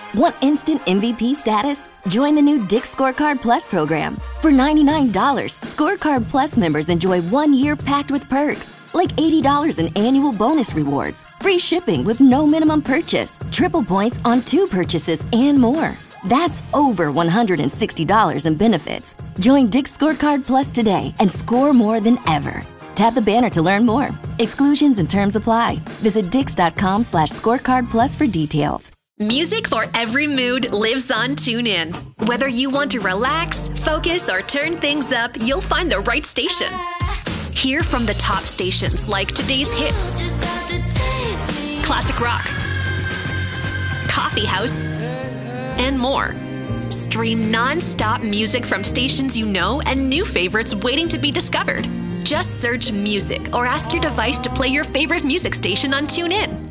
Want instant MVP status? Join the new Dick's Scorecard Plus program. For $99, Scorecard Plus members enjoy 1 year packed with perks, like $80 in annual bonus rewards, free shipping with no minimum purchase, triple points on 2 purchases, and more. That's over $160 in benefits. Join Dick's Scorecard Plus today and score more than ever. Tap the banner to learn more. Exclusions and terms apply. Visit dix.com/scorecardplus for details. Music for every mood lives on TuneIn. Whether you want to relax, focus, or turn things up, you'll find the right station. Hear from the top stations like today's hits, classic rock, coffee house, and more. Stream non-stop music from stations you know and new favorites waiting to be discovered. Just search music or ask your device to play your favorite music station on TuneIn.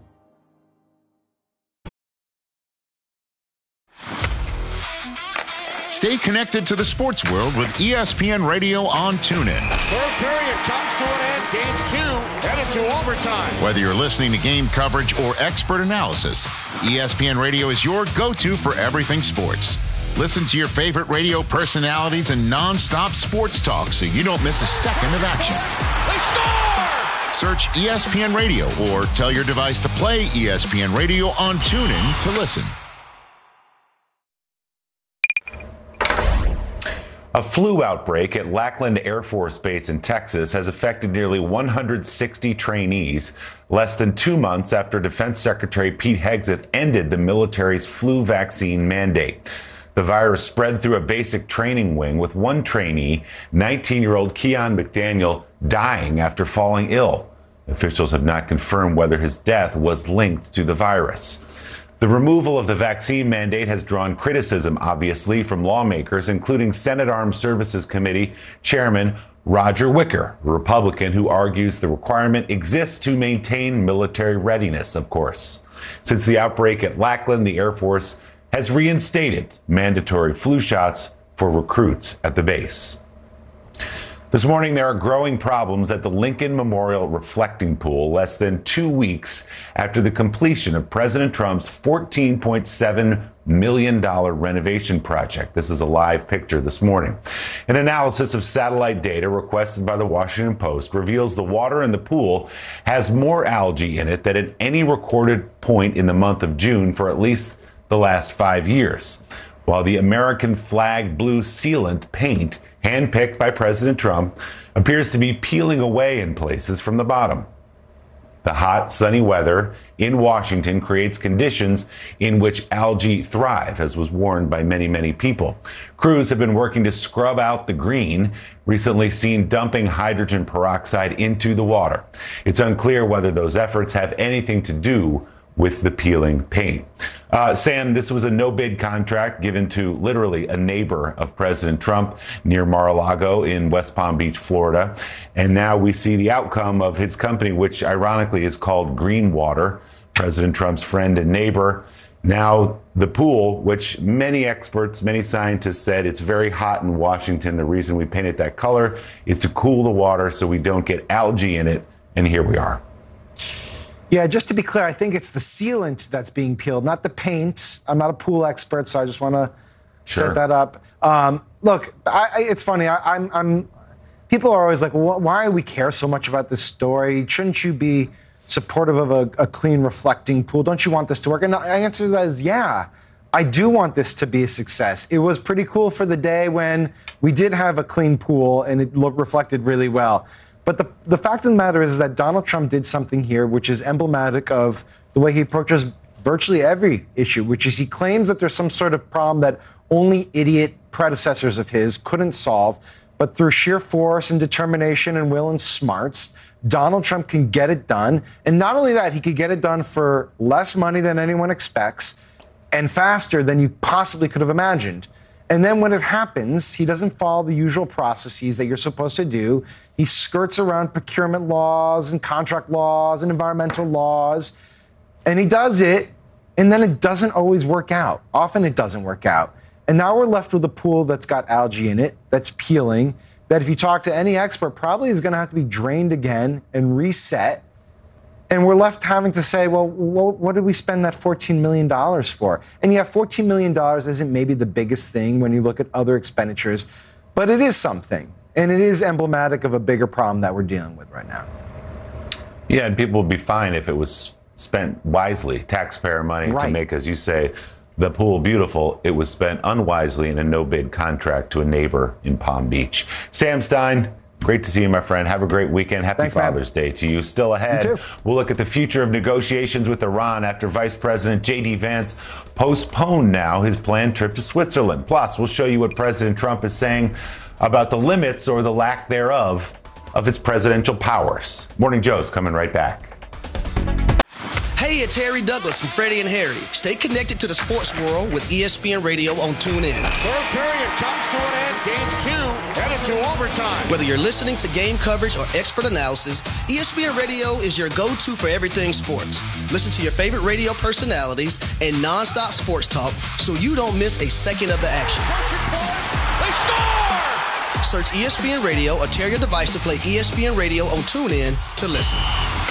Stay connected to the sports world with ESPN Radio on TuneIn. Third period comes to an end. Game 2 headed to overtime. Whether you're listening to game coverage or expert analysis, ESPN Radio is your go-to for everything sports. Listen to your favorite radio personalities and non-stop sports talk so you don't miss a second of action. They score! Search ESPN Radio or tell your device to play ESPN Radio on TuneIn to listen. A flu outbreak at Lackland Air Force Base in Texas has affected nearly 160 trainees less than 2 months after Defense Secretary Pete Hegseth ended the military's flu vaccine mandate. The virus spread through a basic training wing, with one trainee, 19-year-old Keon McDaniel, dying after falling ill. Officials have not confirmed whether his death was linked to the virus. The removal of the vaccine mandate has drawn criticism, obviously, from lawmakers, including Senate Armed Services Committee Chairman Roger Wicker, a Republican who argues the requirement exists to maintain military readiness, of course. Since the outbreak at Lackland, the Air Force has reinstated mandatory flu shots for recruits at the base. This morning, there are growing problems at the Lincoln Memorial Reflecting Pool less than 2 weeks after the completion of President Trump's $14.7 million renovation project. This is a live picture this morning. An analysis of satellite data requested by the Washington Post reveals the water in the pool has more algae in it than at any recorded point in the month of June for at least the last 5 years. While the American flag blue sealant paint, handpicked by President Trump, appears to be peeling away in places from the bottom. The hot, sunny weather in Washington creates conditions in which algae thrive, as was warned by many, many people. Crews have been working to scrub out the green, recently seen dumping hydrogen peroxide into the water. It's unclear whether those efforts have anything to do with the peeling paint. Sam, this was a no-bid contract given to literally a neighbor of President Trump near Mar-a-Lago in West Palm Beach, Florida. And now we see the outcome of his company, which ironically is called Greenwater, President Trump's friend and neighbor. Now the pool, which many experts, many scientists said it's very hot in Washington. The reason we paint it that color is to cool the water so we don't get algae in it. And here we are. Yeah, just to be clear, I think it's the sealant that's being peeled, not the paint. I'm not a pool expert, so I just want to set that up. Look, it's funny. People are always like, well, why do we care so much about this story? Shouldn't you be supportive of a clean, reflecting pool? Don't you want this to work? And the answer to that is, yeah, I do want this to be a success. It was pretty cool for the day when we did have a clean pool and it reflected really well. But the fact of the matter is that Donald Trump did something here which is emblematic of the way he approaches virtually every issue, which is he claims that there's some sort of problem that only idiot predecessors of his couldn't solve. But through sheer force and determination and will and smarts, Donald Trump can get it done. And not only that, he could get it done for less money than anyone expects and faster than you possibly could have imagined. And then when it happens, he doesn't follow the usual processes that you're supposed to do. He skirts around procurement laws and contract laws and environmental laws. And he does it, and then it doesn't always work out. Often it doesn't work out. And now we're left with a pool that's got algae in it, that's peeling, that if you talk to any expert, probably is going to have to be drained again and reset. And we're left having to say, well, what did we spend that $14 million for? And yeah, $14 million isn't maybe the biggest thing when you look at other expenditures, but it is something. And it is emblematic of a bigger problem that we're dealing with right now. Yeah, and people would be fine if it was spent wisely, taxpayer money to make, as you say, the pool beautiful. It was spent unwisely in a no-bid contract to a neighbor in Palm Beach. Sam Stein, great to see you, my friend. Have a great weekend. Happy Father's Day to you. Still ahead, we'll look at the future of negotiations with Iran after Vice President J.D. Vance postponed now his planned trip to Switzerland. Plus, we'll show you what President Trump is saying about the limits or the lack thereof of his presidential powers. Morning Joe's coming right back. Hey, it's Harry Douglas from Freddie and Harry. Stay connected to the sports world with ESPN Radio on TuneIn. Third period comes to an end. Game 2 headed to overtime. Whether you're listening to game coverage or expert analysis, ESPN Radio is your go-to for everything sports. Listen to your favorite radio personalities and non-stop sports talk so you don't miss a second of the action. They score! Search ESPN Radio or tear your device to play ESPN Radio on TuneIn to listen.